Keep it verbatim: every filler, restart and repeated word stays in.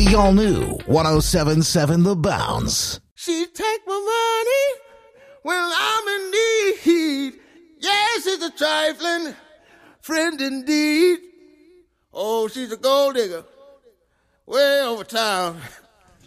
The all-new one oh seven point seven The Bounce. She take my money when I'm in need. Yes, it's a trifling friend indeed. Oh, she's a gold digger way over town.